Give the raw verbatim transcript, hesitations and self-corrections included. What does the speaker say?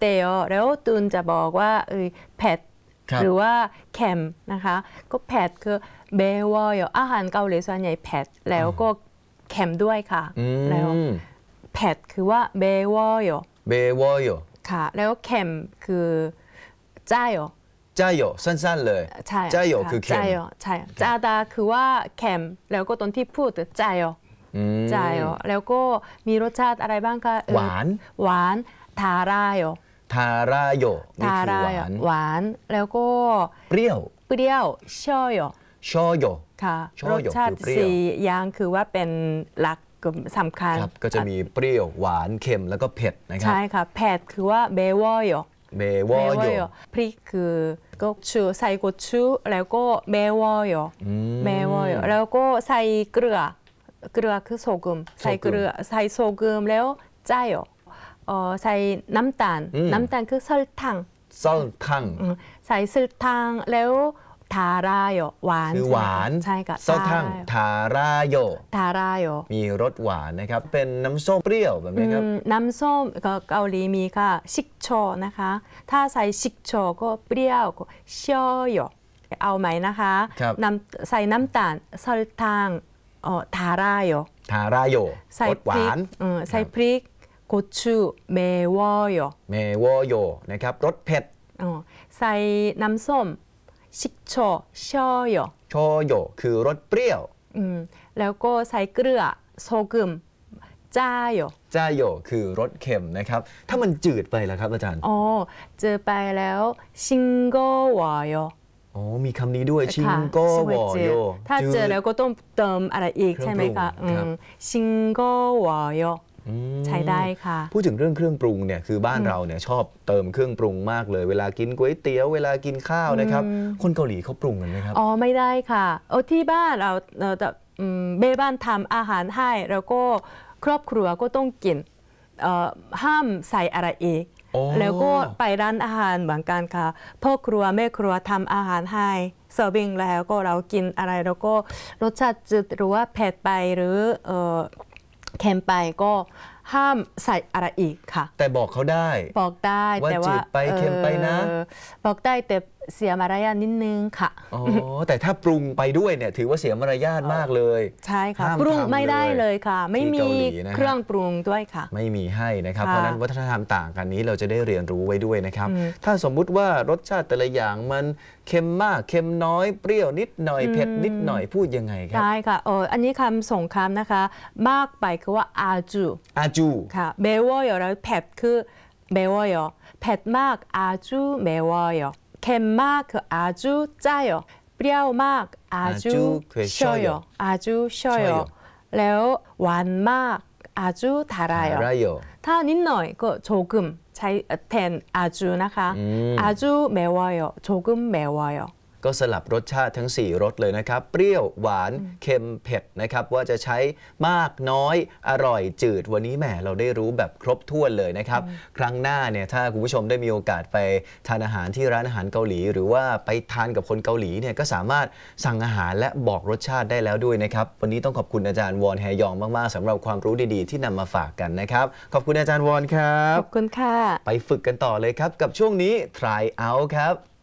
อแล้วตูนจะบอกว่าเออเผ็ดหรือว่าเค็มนะคะก็เผ็ดคือเบวอยอาหารเกาหลีส่วนใหญ่เผ็ดแล้วก็เค็มด้วยค่ะแล้วเผ็ดคือว่าเบวอยเบวอยค่ะแล้วเค็มคือจ้ายจ้ายสั้นๆเลยใช่จ้ายคือเค็มใช่จ้าดาคือว่าเค็มแล้วก็ตอนที่พูดจ้ายจ้ายแล้วก็มีรสชาติอะไรบ้างคะหวานหวานทารายทาราโยนี่คือหวานหวานแล้วก็เปรี้ยวเปรี้ยวชอยชอยค่ะรสชาติสี่อย่างคือว่าเป็นหลักสำคัญก็จะมีเปรี้ยวหวานเค็มแล้วก็เผ็ดนะครับใช่ค่ะเผ็ดคือว่าเบวอยเบวอยพริกคือก็ชูใส่กุชูแล้วก็เบวอยเบวอยแล้วก็ใส่เกลือเกลือคือโซกุมใส่เกลือใส่โซกุมแล้วจ้ายเอ่อใส่น้ำตาลน้ำตาลคือซอลทังซอลทังใส่ซอลทังแล้วทารายหวานคือหวานใช่ค่ะซอลทังทารายทารายมีรสหวานนะครับเป็นน้ำส้มเปรี้ยวแบบนี้ครับน้ำส้มเกาหลีมีค่ะชิกโชนะคะถ้าใส่ชิกโชก็เปรี้ยวก็ชอยเอาไหมนะคะน้ำใส่น้ำตาลซอลทังเอ่อทารายทารายรสหวานใส่พริกกุชูเมวอยเมวอยนะครับรสเผ็ดใส่น้ำส้มชิกโชชอยชอยคือรสเปรี้ยวแล้วก็ใส่เกลือโซกุมจ้ายจ้ายคือรสเค็มนะครับถ้ามันจืดไปแล้วครับอาจารย์อ๋อจืดไปแล้วชิงโกวอยอ๋อมีคำนี้ด้วยชิงโกวอยถ้าเจอแล้วก็ต้องเติมอะไรอีกใช่ไหมคะชิงโกวอยใช้ได้ค่ะพูดถึงเรื่องเครื่องปรุงเนี่ยคือบ้านเราเนี่ยชอบเติมเครื่องปรุงมากเลยเวลากินก๋วยเตี๋ยวเวลากินข้าวนะครับคนเกาหลีเขาปรุงกันไหมครับอ๋อไม่ได้ค่ะโอ้ที่บ้านเราเราจะเบบ้านทำอาหารให้แล้วก็ครอบครัวก็ต้องกินห้ามใส่อะไรอีกแล้วก็ไปร้านอาหารเหมือนกันค่ะพ่อครัวแม่ครัวทำอาหารให้เสิร์ฟวิ่งแล้วก็เรากินอะไรแล้วก็รสชาติจืดหรือว่าเผ็ดไปหรือเค็มไปก็ห้ามใส่อะไรอีกค่ะแต่บอกเขาได้บอกได้แต่ว่าจืดไปเค็มไปนะบอกได้แต่เสียมารยาทนิดนึงค่ะอ๋อแต่ถ้าปรุงไปด้วยเนี่ยถือว่าเสียมารยาทมากเลยใช่ค่ะปรุงไม่ได้เลยค่ะไม่มีเครื่องปรุงด้วยค่ะไม่มีให้นะครับเพราะนั้นวัฒนธรรมต่างกันนี้เราจะได้เรียนรู้ไว้ด้วยนะครับถ้าสมมุติว่ารสชาติแต่ละอย่างมันเค็มมากเค็มน้อยเปรี้ยวนิดหน่อยเผ็ดนิดหน่อยพูดยังไงครับใช่ค่ะเอออันนี้คำส่งคำนะคะมากไปคือว่าอาจูอาจูค่ะเบวอยแล้วเผ็ดคือเบวอยเผ็ดมากอาจูเบวอยเค็มมากคืออาจูจ้ายเปรี้ยวมากอาจูชอยอาจูชอยแล้วหวานมากอาจูทารายถ้านิดหน่อยก็โชกุมใช้แทนอาจูนะคะอาจูเมวอยโชกุมเมวอยก็สลับรสชาติทั้งสี่รสเลยนะครับเปรี้ยวหวานเค็มเผ็ดนะครับว่าจะใช้มากน้อยอร่อยจืดวันนี้แหมเราได้รู้แบบครบถ้วนเลยนะครับครั้งหน้าเนี่ยถ้าคุณผู้ชมได้มีโอกาสไปทานอาหารที่ร้านอาหารเกาหลีหรือว่าไปทานกับคนเกาหลีเนี่ยก็สามารถสั่งอาหารและบอกรสชาติได้แล้วด้วยนะครับวันนี้ต้องขอบคุณอาจารย์วอนแฮยองมากๆสำหรับความรู้ดีๆที่นำมาฝากกันนะครับขอบคุณอาจารย์วอนครับขอบคุณค่ะไปฝึกกันต่อเลยครับกับช่วงนี้ try out ครับ